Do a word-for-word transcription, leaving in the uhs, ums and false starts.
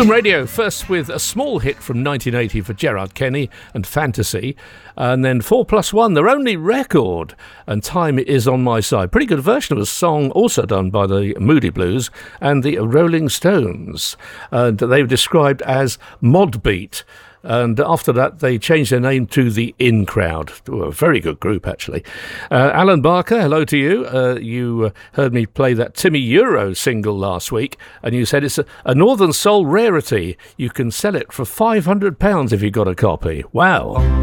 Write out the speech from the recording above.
Boom Radio, first with a small hit from nineteen eighty for Gerard Kenny and Fantasy, and then four plus one, their only record, and Time Is On My Side. Pretty good version of a song also done by the Moody Blues and the Rolling Stones, and they were described as mod beat. And after that, they changed their name to the In Crowd. A very good group, actually. Uh, Alan Barker, hello to you. Uh, you uh, heard me play that Timmy Euro single last week, and you said it's a, a Northern Soul rarity. You can sell it for five hundred pounds if you got a copy. Wow.